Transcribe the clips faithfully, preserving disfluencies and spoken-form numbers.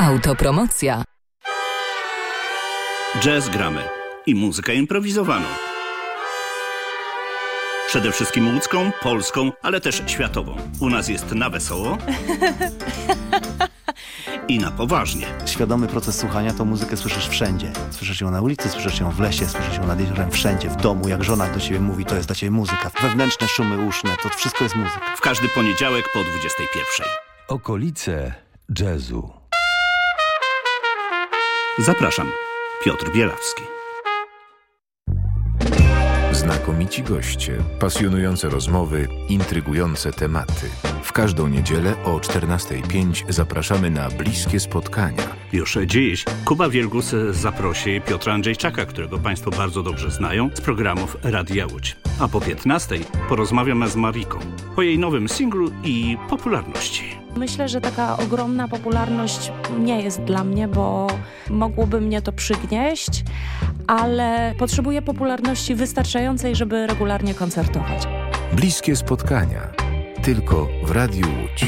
Autopromocja. Jazz gramy i muzykę improwizowaną. Przede wszystkim łódzką, polską, ale też światową. U nas jest na wesoło i na poważnie. Świadomy proces słuchania to muzykę słyszysz wszędzie. Słyszysz ją na ulicy, słyszysz ją w lesie, słyszysz ją nad jeziorem, wszędzie, w domu. Jak żona do ciebie mówi, to jest dla ciebie muzyka. Wewnętrzne szumy uszne, to wszystko jest muzyka. W każdy poniedziałek po dwudziestej pierwszej. Okolice jazzu. Zapraszam, Piotr Bielawski. Znakomici goście, pasjonujące rozmowy, intrygujące tematy. W każdą niedzielę o czternastej pięć zapraszamy na bliskie spotkania. Już dziś Kuba Wielgus zaprosi Piotra Andrzejczaka, którego Państwo bardzo dobrze znają, z programów Radia Łódź. A po piętnastej porozmawiamy z Mariką o jej nowym singlu i popularności. Myślę, że taka ogromna popularność nie jest dla mnie, bo mogłoby mnie to przygnieść, ale potrzebuję popularności wystarczającej, żeby regularnie koncertować. Bliskie spotkania. Tylko w Radiu Łódź.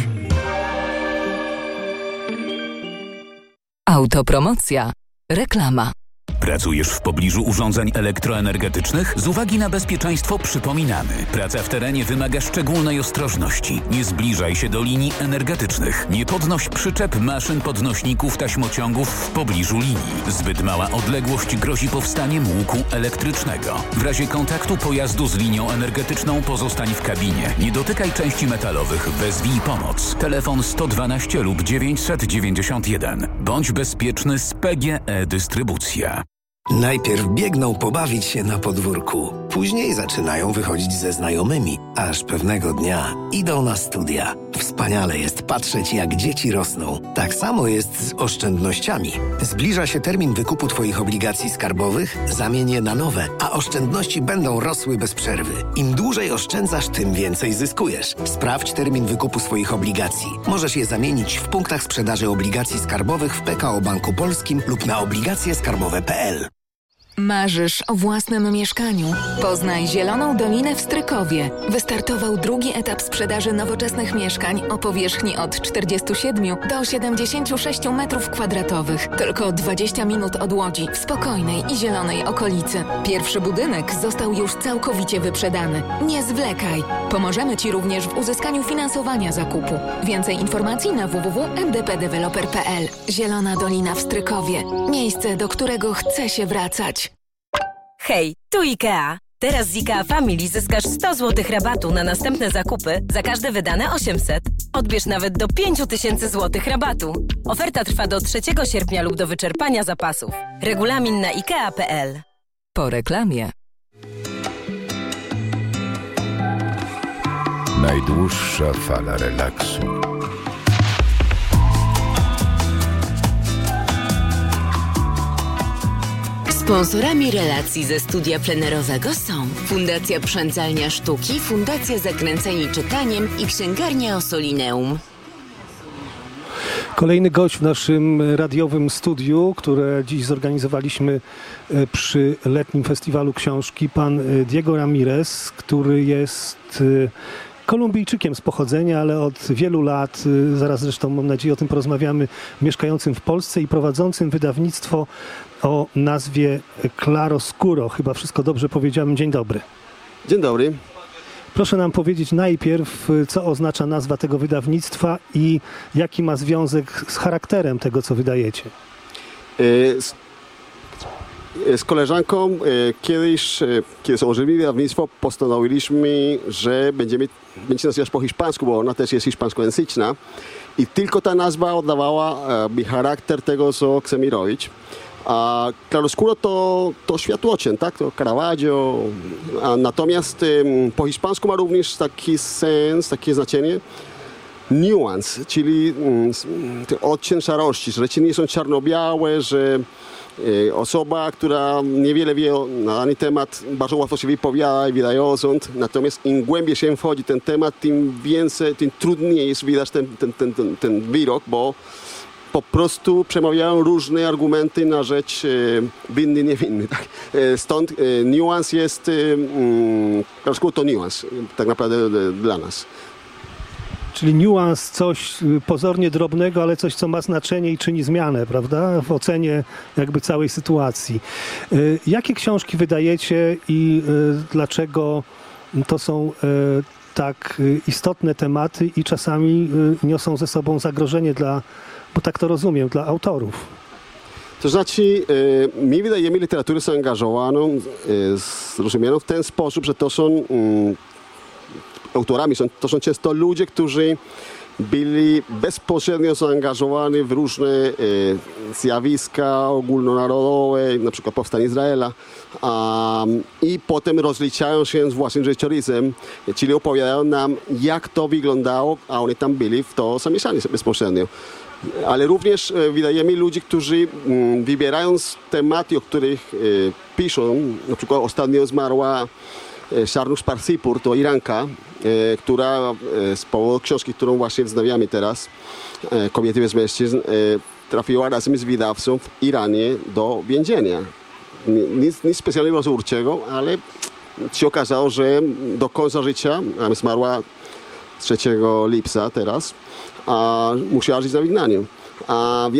Autopromocja. Reklama. Pracujesz w pobliżu urządzeń elektroenergetycznych? Z uwagi na bezpieczeństwo przypominamy. Praca w terenie wymaga szczególnej ostrożności. Nie zbliżaj się do linii energetycznych. Nie podnoś przyczep, maszyn, podnośników, taśmociągów w pobliżu linii. Zbyt mała odległość grozi powstaniem łuku elektrycznego. W razie kontaktu pojazdu z linią energetyczną pozostań w kabinie. Nie dotykaj części metalowych. Wezwij pomoc. Telefon sto dwanaście lub dziewięćset dziewięćdziesiąt jeden. Bądź bezpieczny z P G E Dystrybucja. Najpierw biegną pobawić się na podwórku, później zaczynają wychodzić ze znajomymi, aż pewnego dnia idą na studia. Wspaniale jest patrzeć, jak dzieci rosną. Tak samo jest z oszczędnościami. Zbliża się termin wykupu Twoich obligacji skarbowych, zamień je na nowe, a oszczędności będą rosły bez przerwy. Im dłużej oszczędzasz, tym więcej zyskujesz. Sprawdź termin wykupu swoich obligacji. Możesz je zamienić w punktach sprzedaży obligacji skarbowych w P K O Banku Polskim lub na obligacje skarbowe kropka p l. Marzysz o własnym mieszkaniu? Poznaj Zieloną Dolinę w Strykowie. Wystartował drugi etap sprzedaży nowoczesnych mieszkań o powierzchni od czterdziestu siedmiu do siedemdziesięciu sześciu metrów kwadratowych. Tylko dwadzieścia minut od Łodzi, w spokojnej i zielonej okolicy. Pierwszy budynek został już całkowicie wyprzedany. Nie zwlekaj. Pomożemy Ci również w uzyskaniu finansowania zakupu. Więcej informacji na w w w kropka m d p developer kropka p l. Zielona Dolina w Strykowie. Miejsce, do którego chce się wracać. Hej, tu IKEA. Teraz z IKEA Family zyskasz sto złotych rabatu na następne zakupy za każde wydane osiemset. Odbierz nawet do pięć tysięcy złotych rabatu. Oferta trwa do trzeciego sierpnia lub do wyczerpania zapasów. Regulamin na ikea kropka p l. Po reklamie. Najdłuższa fala relaksu. Sponsorami relacji ze studia plenerowego są Fundacja Przędzalnia Sztuki, Fundacja Zakręceni Czytaniem i Księgarnia Ossolineum. Kolejny gość w naszym radiowym studiu, które dziś zorganizowaliśmy przy letnim festiwalu książki, pan Diego Ramirez, który jest Kolumbijczykiem z pochodzenia, ale od wielu lat, zaraz zresztą mam nadzieję o tym porozmawiamy, mieszkającym w Polsce i prowadzącym wydawnictwo o nazwie Claroscuro. Chyba wszystko dobrze powiedziałem. Dzień dobry. Dzień dobry. Proszę nam powiedzieć najpierw, co oznacza nazwa tego wydawnictwa i jaki ma związek z charakterem tego, co wydajecie. Z, z koleżanką kiedyś, kiedy założyliśmy wydawnictwo, postanowiliśmy, że będziemy, będzie nazywać po hiszpańsku, bo ona też jest hiszpańskojęzyczna i tylko ta nazwa oddawała mi charakter tego, co chcemy robić. A Claroscuro to, to światłocień, tak? To Caravaggio. A natomiast ym, po hiszpańsku ma również taki sens, takie znaczenie nuance, czyli ym, odcień szarości, że rzeczy nie są czarno-białe, że y, osoba, która niewiele wie na dany temat, bardzo łatwo się wypowiada i wydaje osąd. Natomiast im głębiej się wchodzi ten temat, tym więcej, tym trudniej jest widać ten, ten, ten, ten, ten wyrok, bo po prostu przemawiają różne argumenty na rzecz e, winny, niewinny. Tak? E, stąd e, niuans jest, e, to niuans tak naprawdę e, dla nas. Czyli niuans, coś pozornie drobnego, ale coś, co ma znaczenie i czyni zmianę, prawda? W ocenie jakby całej sytuacji. Jakie książki wydajecie i dlaczego to są tak istotne tematy i czasami niosą ze sobą zagrożenie dla, bo tak to rozumiem, dla autorów? To znaczy, my wydajemy literaturę zaangażowaną, zrozumianą w ten sposób, że to są autorami, są, to są często ludzie, którzy byli bezpośrednio zaangażowani w różne e, zjawiska ogólnonarodowe, na przykład powstanie Izraela, a, i potem rozliczają się z własnym życiorysem, czyli opowiadają nam, jak to wyglądało, a oni tam byli w to zamieszani bezpośrednio. Ale również e, wydajemy ludzi, którzy m, wybierając tematy, o których e, piszą, na przykład ostatnio zmarła Szarnusz Parsipur, to Iranka, e, która e, z powodu książki, którą właśnie wznawiamy teraz, e, Kobiety bez mężczyzn, e, trafiła razem z wydawcą w Iranie do więzienia. Nic, nic specjalnego rozurczego, ale się okazało, że do końca życia, a zmarła trzeciego lipca teraz, a musiała żyć na wygnaniu. A